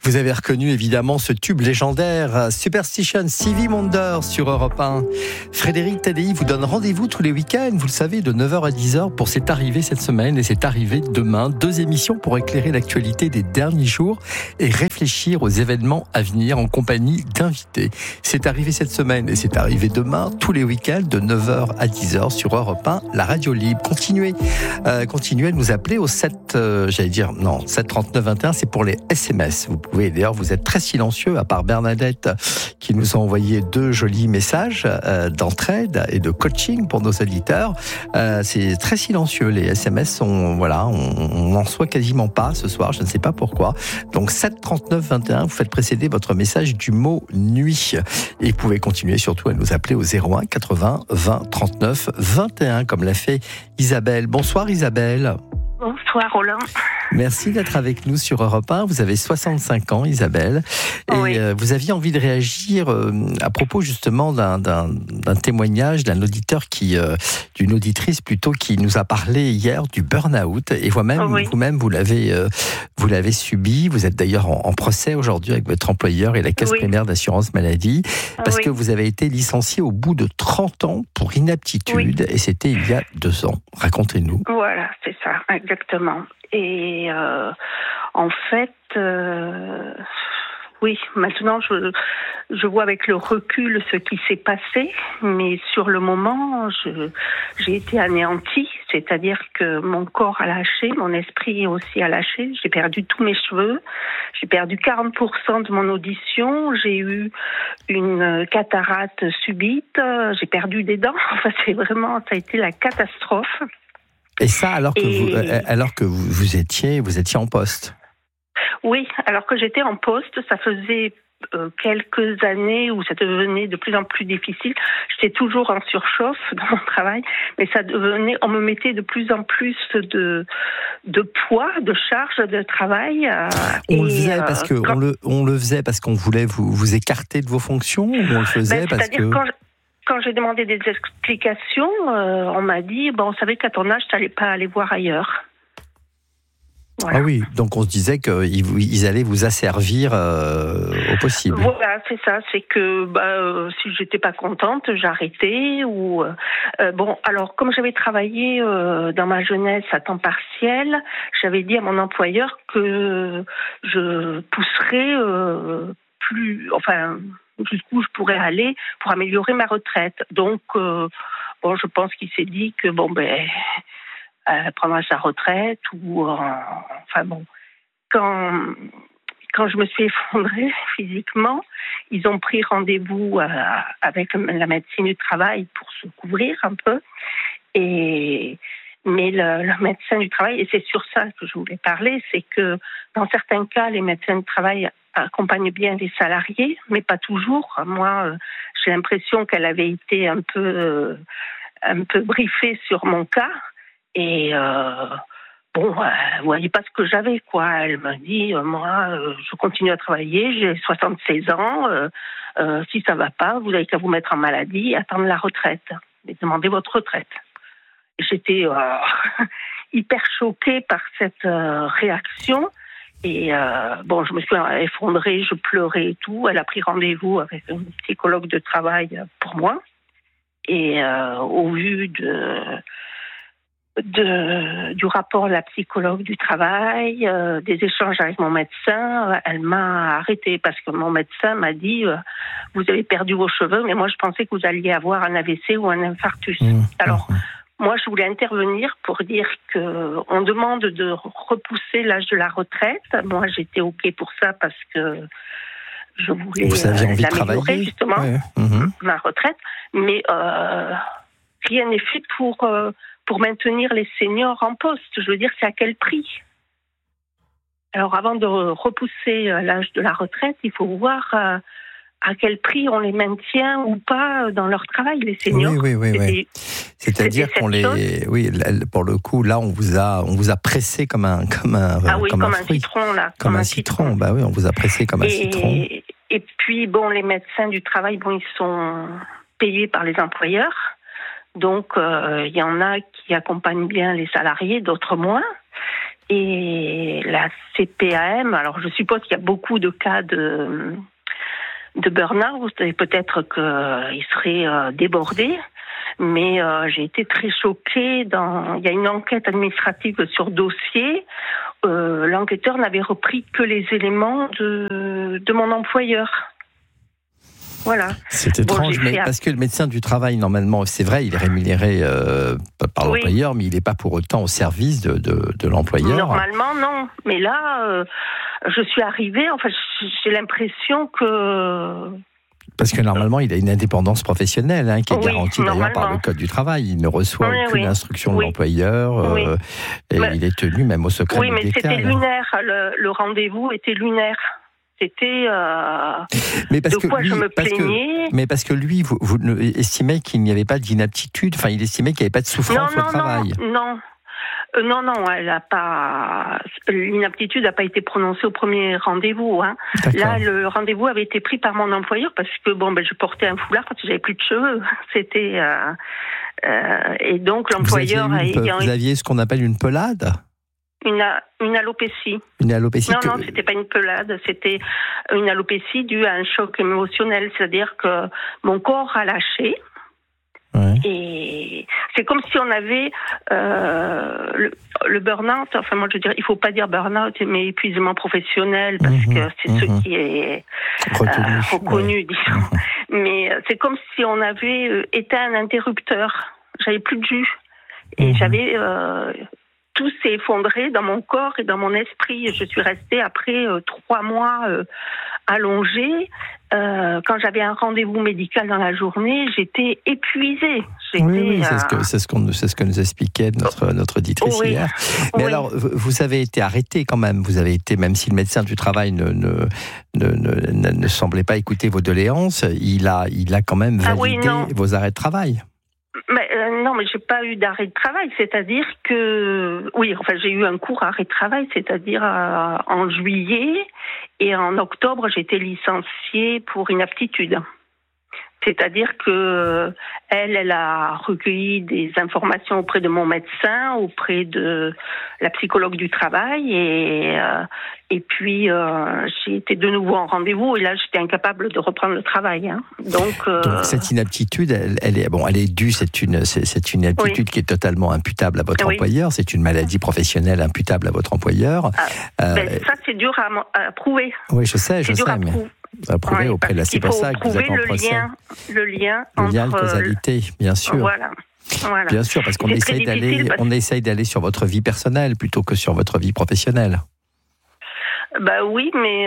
Vous avez reconnu évidemment ce tube légendaire, Superstition, Stevie Wonder sur Europe 1. Frédéric Tadei vous donne rendez-vous tous les week-ends, vous le savez, de 9h à 10h pour C'est arrivé cette semaine et C'est arrivé demain. 2 émissions pour éclairer l'actualité des derniers jours et réfléchir aux événements à venir en compagnie d'invités. C'est arrivé cette semaine et C'est arrivé demain, tous les week-ends de 9h à 10h sur Europe 1, la radio libre. Continuez à nous appeler au 7 39 21, c'est pour les SMS. Vous pouvez, d'ailleurs, vous êtes très silencieux, à part Bernadette qui nous a envoyé 2 jolis messages d'entraide et de coaching pour nos auditeurs. C'est très silencieux, les SMS on n'en soit quasiment pas ce soir, je ne sais pas pourquoi. Donc 7 39 21, vous faites précéder votre message du mot nuit. Et vous pouvez continuer surtout à nous appeler au 01 80 20 39 21, comme l'a fait Isabelle. Bonsoir Isabelle. Bonsoir Roland. Merci d'être avec nous sur Europe 1. Vous avez 65 ans, Isabelle. Et oui. Vous aviez envie de réagir à propos justement d'un témoignage d'un auditeur d'une auditrice plutôt, qui nous a parlé hier du burn-out. Et vous-même, vous l'avez subi. Vous êtes d'ailleurs en procès aujourd'hui avec votre employeur et la Caisse primaire d'assurance maladie. Parce que vous avez été licencié au bout de 30 ans pour inaptitude. Et c'était il y a 2 ans. Racontez-nous. Voilà, c'est ça, exactement. Et en fait, oui, maintenant je vois avec le recul ce qui s'est passé, mais sur le moment, j'ai été anéantie, c'est-à-dire que mon corps a lâché, mon esprit aussi a lâché, j'ai perdu tous mes cheveux, j'ai perdu 40% de mon audition, j'ai eu une cataracte subite, j'ai perdu des dents, enfin ça a été la catastrophe. Et ça, alors que vous étiez en poste. Oui, alors que j'étais en poste, ça faisait quelques années où ça devenait de plus en plus difficile. J'étais toujours en surchauffe dans mon travail, mais on me mettait de plus en plus de poids, de charge de travail. On le faisait parce qu'on voulait vous écarter de vos fonctions, ou on le faisait parce que... Quand j'ai demandé des explications, on m'a dit, on savait qu'à ton âge, tu n'allais pas aller voir ailleurs. Voilà. Ah oui, donc on se disait qu'ils allaient vous asservir au possible. Voilà, c'est ça. C'est que si j'étais pas contente, j'arrêtais. Alors comme j'avais travaillé dans ma jeunesse à temps partiel, j'avais dit à mon employeur que je pousserais jusqu'où je pourrais aller pour améliorer ma retraite. Donc, je pense qu'il s'est dit que prendra sa retraite Quand je me suis effondrée physiquement, ils ont pris rendez-vous avec la médecine du travail pour se couvrir un peu. Mais le médecin du travail, et c'est sur ça que je voulais parler, c'est que dans certains cas, les médecins du travail accompagnent bien les salariés, mais pas toujours. Moi, j'ai l'impression qu'elle avait été un peu briefée sur mon cas. Et elle voyait pas ce que j'avais, quoi. Elle m'a dit, moi, je continue à travailler, j'ai 76 ans. Si ça va pas, vous n'avez qu'à vous mettre en maladie et attendre la retraite. Et demandez votre retraite. J'étais hyper choquée par cette réaction. Et je me suis effondrée, je pleurais et tout. Elle a pris rendez-vous avec un psychologue de travail pour moi. Et au vu du rapport de la psychologue du travail, des échanges avec mon médecin, elle m'a arrêtée parce que mon médecin m'a dit vous avez perdu vos cheveux, mais moi je pensais que vous alliez avoir un AVC ou un infarctus. Alors moi je voulais intervenir pour dire que on demande de repousser l'âge de la retraite. Moi j'étais OK pour ça parce que je voulais l'améliorer justement, ma retraite, mais rien n'est fait pour maintenir les seniors en poste. Je veux dire, c'est à quel prix ? Alors, avant de repousser l'âge de la retraite, il faut voir à quel prix on les maintient ou pas dans leur travail, les seniors. Oui. C'est-à-dire qu'on pour le coup, là, on vous a pressé comme un citron, là. Comme un citron. Bah oui, on vous a pressé comme un citron. Et puis, les médecins du travail, ils sont payés par les employeurs. Donc, il y en a qui accompagnent bien les salariés, d'autres moins. Et la CPAM, alors je suppose qu'il y a beaucoup de cas de burn-out, et peut-être qu'ils seraient débordés, mais j'ai été très choquée. Il y a une enquête administrative sur dossier. L'enquêteur n'avait repris que les éléments de mon employeur. Voilà. C'est étrange, mais parce que le médecin du travail, normalement, c'est vrai, il est rémunéré par l'employeur, mais il n'est pas pour autant au service de l'employeur. Normalement, non. Mais là, je suis arrivée, enfin, j'ai l'impression que... Parce que normalement, il a une indépendance professionnelle qui est garantie d'ailleurs par le Code du travail. Il ne reçoit aucune instruction de l'employeur. Et il est tenu même au secret médical. Oui, mais c'était lunaire. Le rendez-vous était lunaire. C'était je me plaignais. Mais parce que lui, vous estimez qu'il n'y avait pas d'inaptitude, enfin, il estimait qu'il n'y avait pas de souffrance au travail. Non, elle a pas. L'inaptitude n'a pas été prononcée au premier rendez-vous. Là, le rendez-vous avait été pris par mon employeur parce que je portais un foulard quand j'avais plus de cheveux. C'était et donc l'employeur vous aviez ce qu'on appelle une pelade. Une alopécie. Une alopécie. Non, c'était pas une pelade, c'était une alopécie due à un choc émotionnel, c'est-à-dire que mon corps a lâché. Ouais. Et c'est comme si on avait le burn-out. Enfin, moi, je dirais, il faut pas dire burn-out, mais épuisement professionnel, parce que c'est ce qui est reconnu, disons. Mais c'est comme si on avait éteint un interrupteur. J'avais plus de jus. Et j'avais... tout s'est effondré dans mon corps et dans mon esprit. Je suis restée après 3 mois allongée. Quand j'avais un rendez-vous médical dans la journée, j'étais épuisée. Oui, c'est ce que nous expliquait notre auditrice hier. Mais alors, vous avez été arrêtée quand même. Vous avez été, même si le médecin du travail ne semblait pas écouter vos doléances, il a quand même validé vos arrêts de travail. Non, mais j'ai pas eu d'arrêt de travail, c'est-à-dire que j'ai eu un court arrêt de travail, c'est-à-dire en juillet, et en octobre j'ai été licenciée pour inaptitude. C'est-à-dire que elle a recueilli des informations auprès de mon médecin, auprès de la psychologue du travail, et puis j'ai été de nouveau en rendez-vous, et là j'étais incapable de reprendre le travail. Donc cette inaptitude, elle est due, c'est une inaptitude qui est totalement imputable à votre employeur. C'est une maladie professionnelle imputable à votre employeur. Ça c'est dur à prouver. Oui, je sais, mais à prouver auprès de la. C'est pour ça que vous êtes en procès. Le lien de causalité, bien sûr. Voilà. Bien sûr, parce qu'on essaye d'aller sur votre vie personnelle plutôt que sur votre vie professionnelle. Oui, mais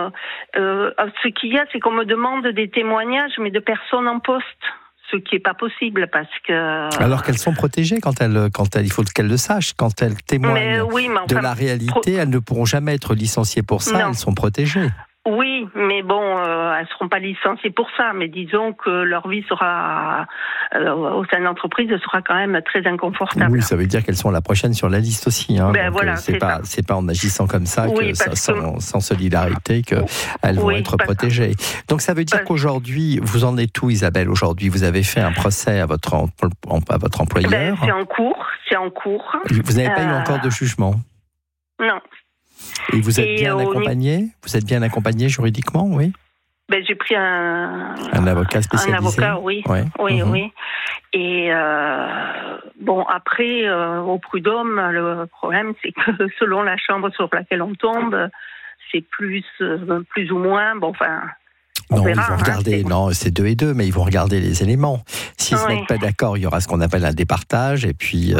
ce qu'il y a, c'est qu'on me demande des témoignages, mais de personnes en poste. Ce qui n'est pas possible parce que... Alors qu'elles sont protégées quand elles, il faut qu'elles le sachent, quand elles témoignent de la réalité, elles ne pourront jamais être licenciées pour ça, elles sont protégées. Oui, mais bon, elles ne seront pas licenciées pour ça, mais disons que leur vie sera, au sein de l'entreprise, sera quand même très inconfortable. Oui, ça veut dire qu'elles sont la prochaine sur la liste aussi. C'est pas en agissant comme ça, sans solidarité, qu'elles vont être protégées. Donc ça veut dire qu'aujourd'hui, vous en êtes où, Isabelle? Aujourd'hui, vous avez fait un procès à votre employeur. C'est en cours. Vous n'avez pas eu encore de jugement? Non. Et vous êtes bien accompagné? Vous êtes bien accompagné juridiquement, oui? J'ai pris un avocat spécialisé. Un avocat, oui. Oui. Et après, au prud'homme, le problème, c'est que selon la chambre sur laquelle on tombe, c'est plus ou moins. Non, ils vont regarder. Non, c'est 2 et 2, mais ils vont regarder les éléments. S'ils ne se mettent pas d'accord, il y aura ce qu'on appelle un départage, et puis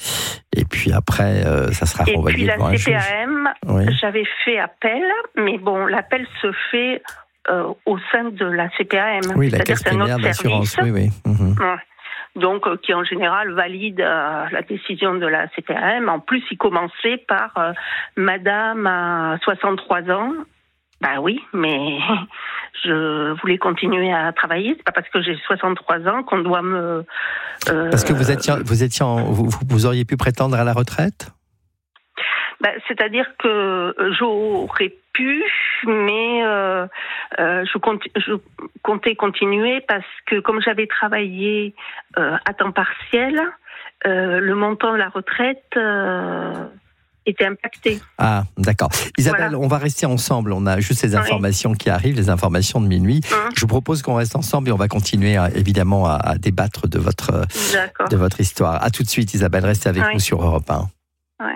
après, ça sera renvoyé devant un juge. Et puis la CPAM, j'avais fait appel, mais l'appel se fait au sein de la CPAM. Oui, la caisse primaire d'assurance. Oui. Donc, qui en général valide la décision de la CPAM. En plus, il commençait par Madame à 63 ans. Oui, mais je voulais continuer à travailler. C'est pas parce que j'ai 63 ans qu'on doit me. Parce que vous auriez pu prétendre à la retraite? C'est-à-dire que j'aurais pu, mais je comptais continuer parce que comme j'avais travaillé à temps partiel, le montant de la retraite été impacté. Ah, d'accord. Isabelle, Voilà. on va rester ensemble. On a juste les informations qui arrivent, les informations de minuit. Je vous propose qu'on reste ensemble et on va continuer évidemment à débattre de votre histoire. À tout de suite, Isabelle. Restez avec nous sur Europe 1. Ouais.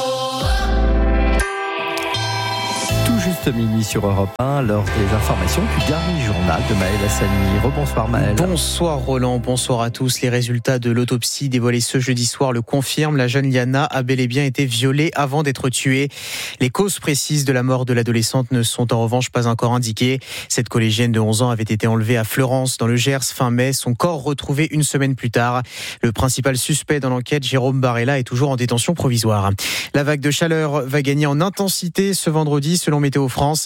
Juste minuit sur Europe 1, l'heure des informations du dernier journal de Maël Hassani. Rebonsoir Maël. Bonsoir Roland, bonsoir à tous. Les résultats de l'autopsie dévoilés ce jeudi soir le confirment. La jeune Liana a bel et bien été violée avant d'être tuée. Les causes précises de la mort de l'adolescente ne sont en revanche pas encore indiquées. Cette collégienne de 11 ans avait été enlevée à Fleurance dans le Gers fin mai. Son corps retrouvé une semaine plus tard. Le principal suspect dans l'enquête, Jérôme Barella, est toujours en détention provisoire. La vague de chaleur va gagner en intensité ce vendredi selon Météo France.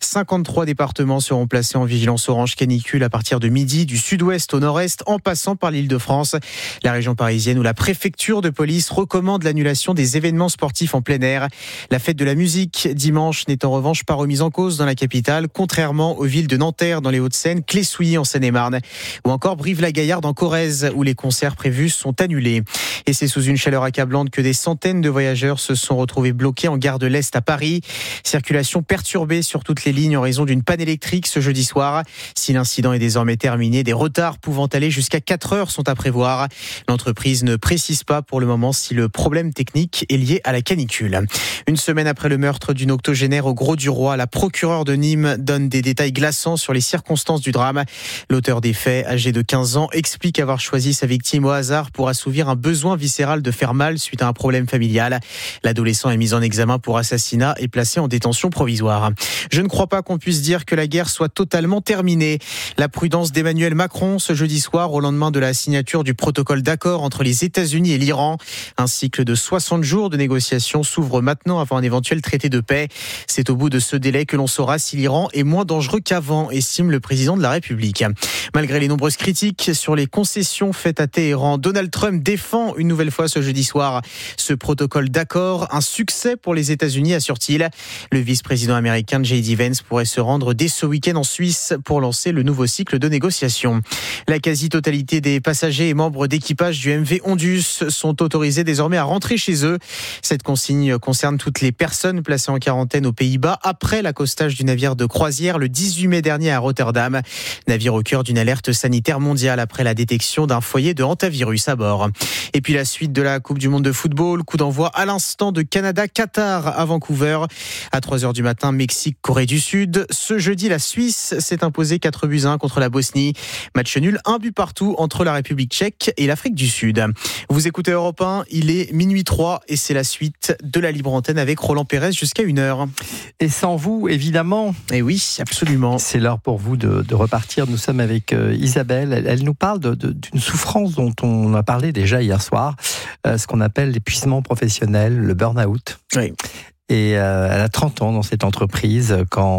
53 départements seront placés en vigilance orange canicule à partir de midi, du sud-ouest au nord-est, en passant par l'Île-de-France. La région parisienne où la préfecture de police recommande l'annulation des événements sportifs en plein air. La fête de la musique dimanche n'est en revanche pas remise en cause dans la capitale, contrairement aux villes de Nanterre dans les Hauts-de-Seine, Clé-Souilly en Seine-et-Marne ou encore Brive-la-Gaillarde en Corrèze où les concerts prévus sont annulés. Et c'est sous une chaleur accablante que des centaines de voyageurs se sont retrouvés bloqués en gare de l'Est à Paris. Circulation perturbée sur toutes les lignes en raison d'une panne électrique ce jeudi soir. Si l'incident est désormais terminé, des retards pouvant aller jusqu'à 4 heures sont à prévoir. L'entreprise ne précise pas pour le moment si le problème technique est lié à la canicule. Une semaine après le meurtre d'une octogénaire au Grau-du-Roi, la procureure de Nîmes donne des détails glaçants sur les circonstances du drame. L'auteur des faits, âgé de 15 ans, explique avoir choisi sa victime au hasard pour assouvir un besoin viscéral de faire mal suite à un problème familial. L'adolescent est mis en examen pour assassinat et placé en détention provisoire. Je ne crois pas qu'on puisse dire que la guerre soit totalement terminée. La prudence d'Emmanuel Macron ce jeudi soir au lendemain de la signature du protocole d'accord entre les États-Unis et l'Iran. Un cycle de 60 jours de négociations s'ouvre maintenant avant un éventuel traité de paix. C'est au bout de ce délai que l'on saura si l'Iran est moins dangereux qu'avant, estime le président de la République. Malgré les nombreuses critiques sur les concessions faites à Téhéran, Donald Trump défend une nouvelle fois ce jeudi soir ce protocole d'accord. Un succès pour les États-Unis, assure-t-il. Le vice-président américain J.D. Vance pourrait se rendre dès ce week-end en Suisse pour lancer le nouveau cycle de négociations. La quasi-totalité des passagers et membres d'équipage du MV Ondus sont autorisés désormais à rentrer chez eux. Cette consigne concerne toutes les personnes placées en quarantaine aux Pays-Bas après l'accostage du navire de croisière le 18 mai dernier à Rotterdam. Navire au cœur d'une alerte sanitaire mondiale après la détection d'un foyer de hantavirus à bord. Et puis la suite de la Coupe du Monde de football, coup d'envoi à l'instant de Canada-Qatar à Vancouver. À 3h du matin, Mexique, Corée du Sud. Ce jeudi, la Suisse s'est imposée 4-1 contre la Bosnie. Match nul, 1 but partout entre la République tchèque et l'Afrique du Sud. Vous écoutez Europe 1, il est minuit 3 et c'est la suite de la libre antenne avec Roland Pérez jusqu'à 1h. Et sans vous, évidemment. Et oui, absolument. C'est l'heure pour vous de repartir. Nous sommes avec Isabelle. Elle nous parle d'une souffrance dont on a parlé déjà hier soir, ce qu'on appelle l'épuisement professionnel, le burn-out. Oui. Et elle a 30 ans dans cette entreprise.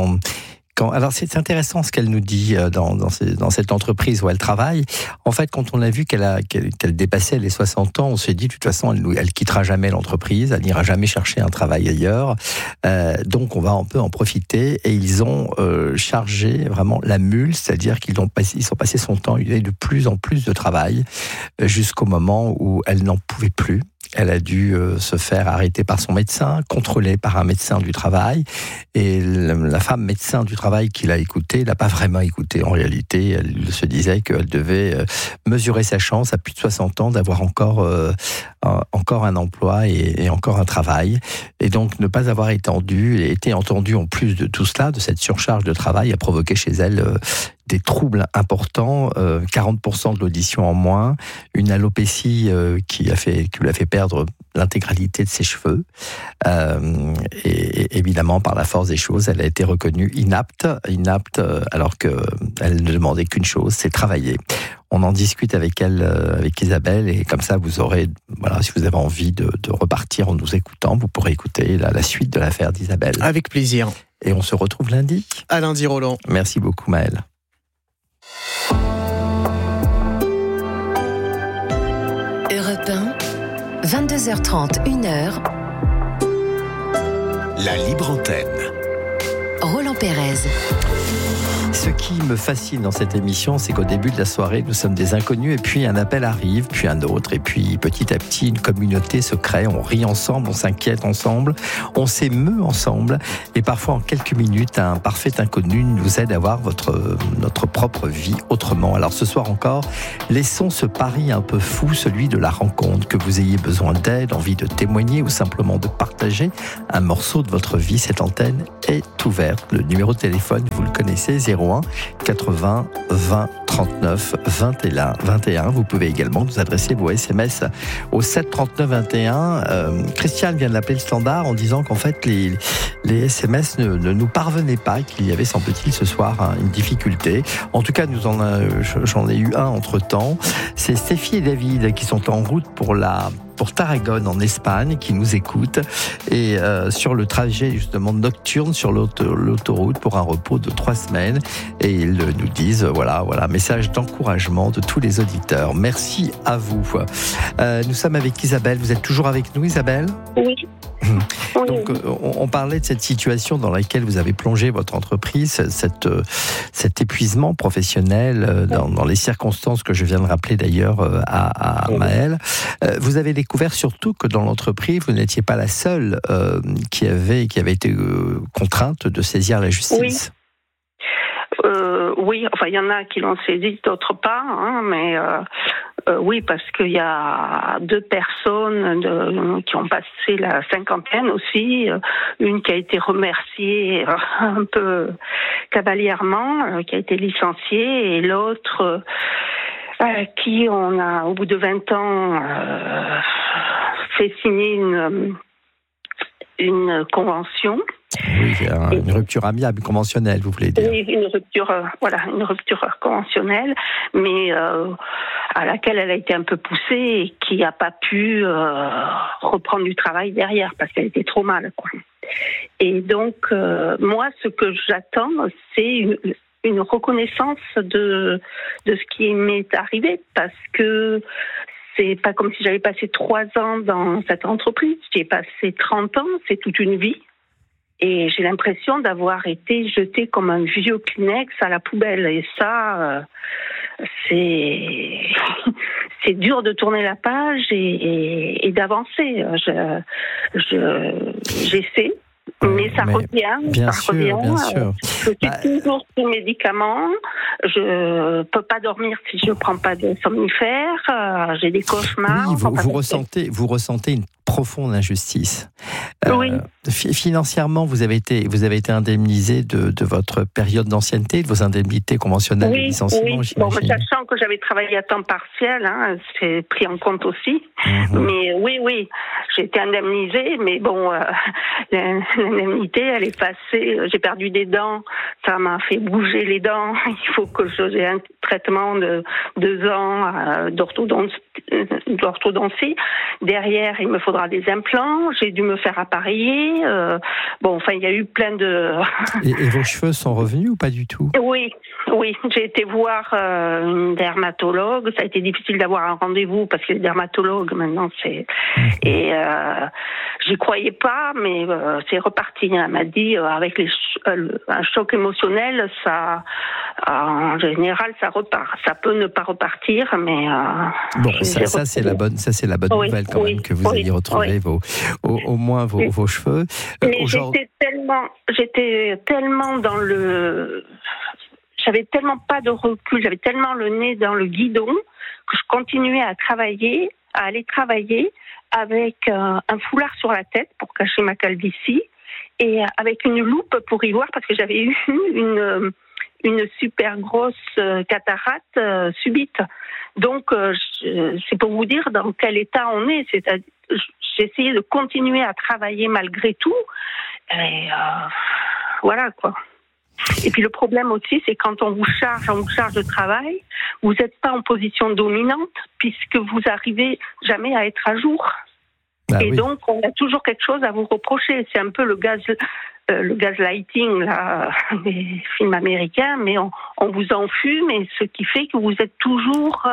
Alors c'est intéressant ce qu'elle nous dit dans cette entreprise où elle travaille. En fait, quand on a vu qu'elle dépassait les 60 ans, on s'est dit de toute façon elle quittera jamais l'entreprise, elle n'ira jamais chercher un travail ailleurs. Donc on va un peu en profiter. Et ils ont chargé vraiment la mule, c'est-à-dire qu'ils sont passés son temps, il y avait de plus en plus de travail jusqu'au moment où elle n'en pouvait plus. Elle a dû se faire arrêter par son médecin, contrôlée par un médecin du travail. Et la femme médecin du travail qui l'a écoutée, l'a pas vraiment écoutée. En réalité, elle se disait qu'elle devait mesurer sa chance à plus de 60 ans d'avoir encore un emploi et encore un travail. Et donc, ne pas avoir été entendue en plus de tout cela, de cette surcharge de travail, a provoqué chez elle des troubles importants, 40% de l'audition en moins, une alopécie qui lui a fait perdre l'intégralité de ses cheveux. Et évidemment, par la force des choses, elle a été reconnue inapte alors qu'elle ne demandait qu'une chose, c'est travailler. On en discute avec elle, avec Isabelle, et comme ça, vous aurez, si vous avez envie de repartir en nous écoutant, vous pourrez écouter la suite de l'affaire d'Isabelle. Avec plaisir. Et on se retrouve lundi. À lundi, Roland. Merci beaucoup, Maël. Europe 1, 22h30, 1h. La libre antenne. Roland Pérez. Ce qui me fascine dans cette émission, c'est qu'au début de la soirée, nous sommes des inconnus et puis un appel arrive, puis un autre, et puis petit à petit, une communauté se crée, on rit ensemble, on s'inquiète ensemble, on s'émeut ensemble, et parfois en quelques minutes, un parfait inconnu nous aide à voir notre propre vie autrement. Alors ce soir encore, laissons ce pari un peu fou, celui de la rencontre, que vous ayez besoin d'aide, envie de témoigner ou simplement de partager un morceau de votre vie. Cette antenne est ouverte. Le numéro de téléphone, vous le connaissez, 01 80 20 39 21. Vous pouvez également nous adresser vos SMS au 7 39 21. Christiane vient de l'appeler le standard en disant qu'en fait les SMS ne nous parvenaient pas, qu'il y avait, semble-t-il, ce soir une difficulté. En tout cas, j'en ai eu un entre-temps. C'est Stéphie et David qui sont en route pour Tarragone en Espagne, qui nous écoutent, et sur le trajet justement nocturne sur l'autoroute pour un repos de 3 semaines, et ils nous disent voilà, message d'encouragement de tous les auditeurs. Merci à vous. Nous sommes avec Isabelle. Vous êtes toujours avec nous, Isabelle ? Oui. Donc, on parlait de cette situation dans laquelle vous avez plongé votre entreprise, cet épuisement professionnel dans les circonstances que je viens de rappeler d'ailleurs à Maëlle. Vous avez découvert surtout que dans l'entreprise, vous n'étiez pas la seule qui avait été contrainte de saisir la justice. Oui, enfin, il y en a qui l'ont saisi, d'autres pas, mais oui, parce qu'il y a 2 personnes qui ont passé la cinquantaine aussi, une qui a été remerciée un peu cavalièrement, qui a été licenciée, et l'autre qui on a, au bout de 20 ans, fait signer une convention. Oui, une rupture amiable, conventionnelle, vous voulez dire. Oui, une rupture conventionnelle, mais à laquelle elle a été un peu poussée et qui n'a pas pu reprendre du travail derrière parce qu'elle était trop mal, quoi. Et donc, moi, ce que j'attends, c'est une reconnaissance de ce qui m'est arrivé, parce que c'est pas comme si j'avais passé 3 ans dans cette entreprise. J'y ai passé 30 ans, c'est toute une vie. Et j'ai l'impression d'avoir été jetée comme un vieux Kleenex à la poubelle. Et ça, c'est dur de tourner la page et d'avancer. J'essaie. Mais ça revient. Bien sûr. Je suis toujours sous médicaments. Je peux pas dormir si je prends pas de somnifères. J'ai des cauchemars. Oui, vous ressentez une profonde injustice. Oui. Financièrement, vous avez été indemnisé de votre période d'ancienneté, de vos indemnités conventionnelles de licenciement. Oui. Bon, sachant que j'avais travaillé à temps partiel, c'est pris en compte aussi. Mais oui, j'ai été indemnisée, mais bon, l'indemnité, elle est passée. J'ai perdu des dents, ça m'a fait bouger les dents. Il faut que j'ai un traitement de 2 ans d'orthodontie. Derrière, il me faudra des implants. J'ai dû me faire appareiller. Il y a eu plein de... Et vos cheveux sont revenus ou pas du tout ? Oui. J'ai été voir une dermatologue. Ça a été difficile d'avoir un rendez-vous parce que les dermatologues, maintenant, c'est... Et j'y croyais pas, mais c'est reparti. Elle m'a dit, avec un choc émotionnel, ça... en général, ça repart. Ça peut ne pas repartir, mais... ça c'est la bonne nouvelle quand même, que vous ayez retrouvé au moins vos cheveux. Mais j'étais tellement dans le... J'avais tellement pas de recul, j'avais tellement le nez dans le guidon que je continuais à aller travailler avec un foulard sur la tête pour cacher ma calvitie et avec une loupe pour y voir parce que j'avais eu une super grosse cataracte subite. Donc, c'est pour vous dire dans quel état on est. J'ai essayé de continuer à travailler malgré tout. Et voilà, quoi. Et puis le problème aussi, c'est quand on vous charge de travail, vous n'êtes pas en position dominante puisque vous arrivez jamais à être à jour. Donc, on a toujours quelque chose à vous reprocher. C'est un peu le gaslighting là, des films américains, mais on vous enfume, et ce qui fait que vous êtes toujours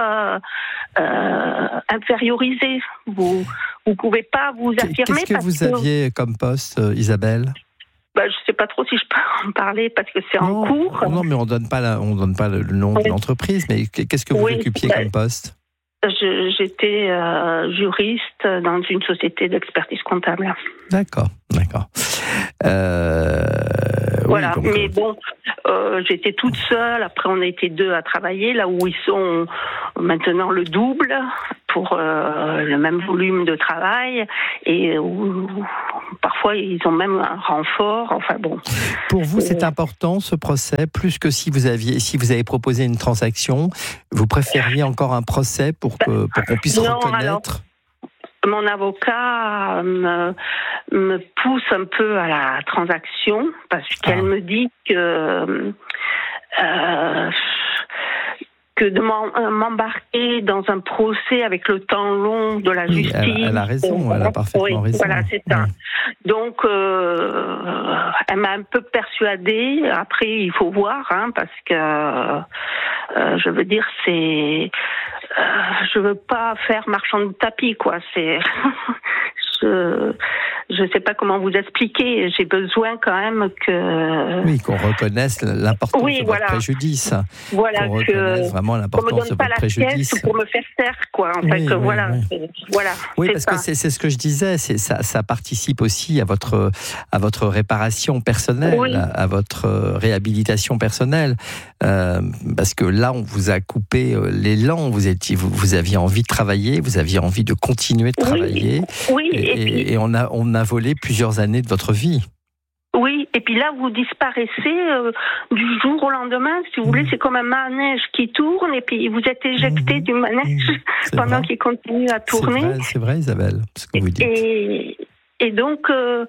infériorisé. Vous pouvez pas vous affirmer. Qu'est-ce que vous aviez comme poste, Isabelle ? Je ne sais pas trop si je peux en parler parce que c'est en cours. Non, mais on donne pas le nom de l'entreprise. Mais qu'est-ce que vous occupiez comme poste? J'étais juriste dans une société d'expertise comptable. D'accord. Voilà, oui, mais bon, j'étais toute seule. Après, on a été 2 à travailler, là où ils sont maintenant le double pour le même volume de travail, et où, parfois ils ont même un renfort. Enfin bon. Pour vous, c'est important ce procès, plus que si vous avez proposé une transaction. Vous préfériez encore un procès pour qu'on puisse reconnaître. Mon avocat me pousse un peu à la transaction parce qu'elle me dit que de m'embarquer dans un procès avec le temps long de la justice. Elle a raison, elle a parfaitement raison. Voilà, c'est ça. Donc, elle m'a un peu persuadée. Après, il faut voir, parce que je veux dire, je veux pas faire marchand de tapis, quoi. Je sais pas comment vous expliquer. J'ai besoin quand même qu'on reconnaisse l'importance de votre préjudice. Voilà, qu'on reconnaisse vraiment l'importance de votre préjudice. Pour me faire taire, quoi. En fait, voilà. Oui, parce que c'est ce que je disais. Ça participe aussi à votre réparation personnelle, à votre réhabilitation personnelle. Parce que là, on vous a coupé l'élan. Vous aviez envie de travailler, vous aviez envie de continuer de travailler. Oui. Et on a volé plusieurs années de votre vie. Oui, et puis là, vous disparaissez du jour au lendemain. Si vous voulez, c'est comme un manège qui tourne, et puis vous êtes éjecté du manège pendant qu'il continue à tourner. C'est vrai, Isabelle, ce que vous dites. Et donc,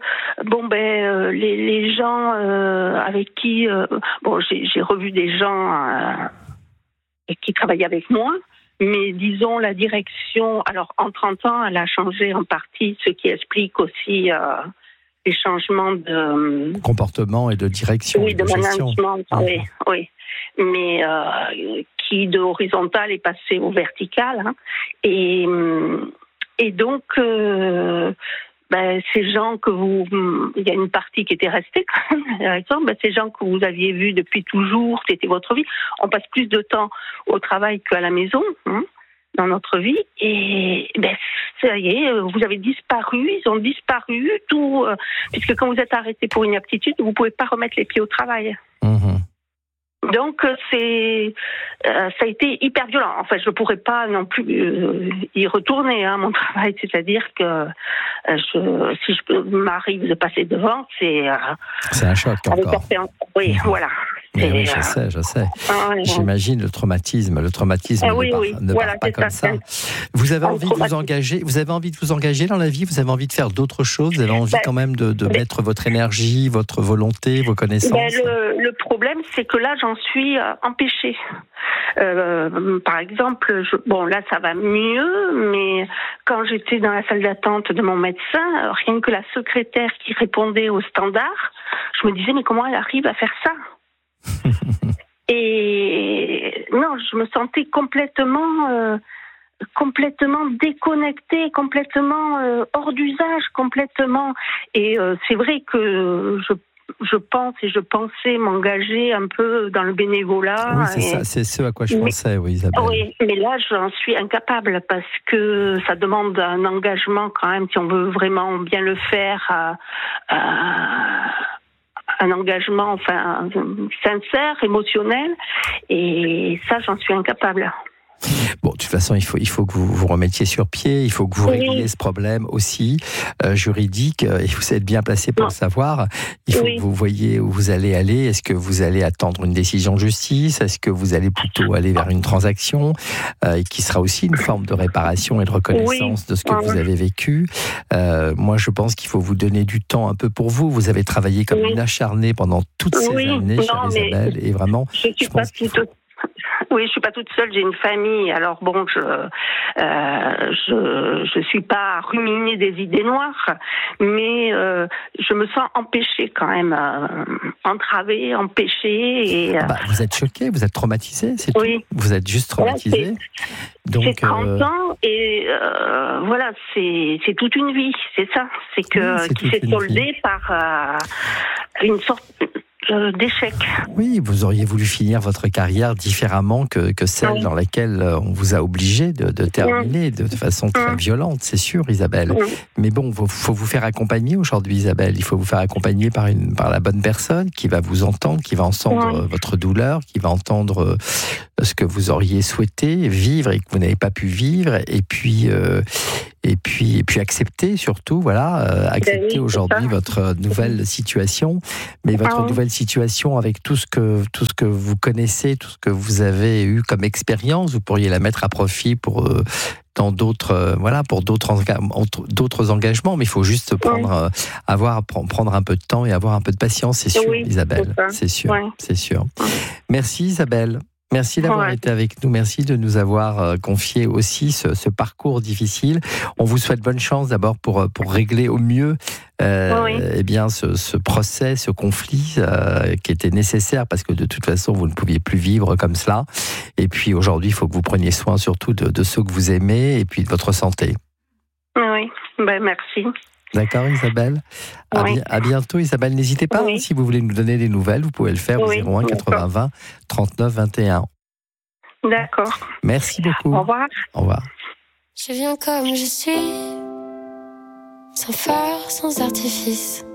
les gens avec qui... j'ai revu des gens qui travaillaient avec moi. Mais disons, la direction, alors en 30 ans, elle a changé en partie, ce qui explique aussi les changements de comportement et de direction. Oui, de management, oui. Mais qui de horizontal est passé au vertical. Et donc, ces gens il y a une partie qui était restée quand même, ces gens que vous aviez vus depuis toujours, c'était votre vie. On passe plus de temps au travail qu'à la maison, dans notre vie. Et ça y est, vous avez disparu, ils ont disparu, tout, puisque quand vous êtes arrêté pour inaptitude, vous ne pouvez pas remettre les pieds au travail. Donc, ça a été hyper violent. Enfin, je ne pourrais pas non plus y retourner, mon travail. C'est-à-dire que si m'arrive de passer devant, c'est un choc encore. Oui, voilà. Oui, je sais. J'imagine le traumatisme ne part pas comme ça. Vous avez envie de vous engager. Vous avez envie de vous engager dans la vie. Vous avez envie de faire d'autres choses. Vous avez envie quand même de mettre votre énergie, votre volonté, vos connaissances. Le problème, c'est que là, j'en suis empêchée. Par exemple, là, ça va mieux, mais quand j'étais dans la salle d'attente de mon médecin, rien que la secrétaire qui répondait au standard, je me disais, mais comment elle arrive à faire ça? Et non, je me sentais complètement déconnectée, complètement hors d'usage, complètement. Et c'est vrai que je pense et je pensais m'engager un peu dans le bénévolat. Oui, c'est ça, c'est ce à quoi je pensais, Isabelle. Oui, mais là, j'en suis incapable parce que ça demande un engagement quand même, si on veut vraiment bien le faire, un engagement sincère, émotionnel, et ça, j'en suis incapable. Bon, de toute façon, il faut que vous vous remettiez sur pied, il faut que vous régliez ce problème aussi juridique, et vous êtes bien placé pour le savoir. Il faut que vous voyiez où vous allez aller. Est-ce que vous allez attendre une décision de justice? Est-ce que vous allez plutôt aller vers une transaction qui sera aussi une forme de réparation et de reconnaissance de ce que vous avez vécu? Moi, je pense qu'il faut vous donner du temps un peu pour vous. Vous avez travaillé comme une acharnée pendant toutes ces années, chère Isabelle, et vraiment, je pense qu'il faut... Oui, je suis pas toute seule, j'ai une famille. Alors bon, je suis pas à ruminer des idées noires, mais je me sens empêchée quand même, entravée, empêchée. Et vous êtes choquée, vous êtes traumatisée, c'est oui. tout. Vous êtes juste traumatisée. Donc, j'ai 30 ans et voilà, c'est toute une vie, c'est ça. C'est que qui s'est soldée par une sorte d'échec. Oui, vous auriez voulu finir votre carrière différemment que celle dans laquelle on vous a obligé de terminer de façon très violente, c'est sûr, Isabelle. Mais bon, faut vous faire accompagner aujourd'hui, Isabelle. Il faut vous faire accompagner par la bonne personne qui va vous entendre, qui va entendre votre douleur, qui va entendre ce que vous auriez souhaité vivre et que vous n'avez pas pu vivre, et puis accepter surtout, accepter aujourd'hui votre nouvelle situation, mais votre nouvelle situation avec tout ce que vous connaissez, tout ce que vous avez eu comme expérience, vous pourriez la mettre à profit pour dans d'autres pour d'autres engagements, mais il faut juste prendre un peu de temps et avoir un peu de patience, c'est sûr, Isabelle, c'est sûr. Merci Isabelle. Merci d'avoir été avec nous. Merci de nous avoir confié aussi ce parcours difficile. On vous souhaite bonne chance d'abord pour régler au mieux ce procès, ce conflit qui était nécessaire parce que de toute façon vous ne pouviez plus vivre comme cela. Et puis aujourd'hui, il faut que vous preniez soin surtout de ceux que vous aimez et puis de votre santé. Oui, merci. D'accord, Isabelle. À bientôt, Isabelle. N'hésitez pas, si vous voulez nous donner des nouvelles, vous pouvez le faire au 01 80 20 39 21. D'accord. Merci beaucoup. Au revoir. Au revoir. Je viens comme je suis, sans phare, sans artifice.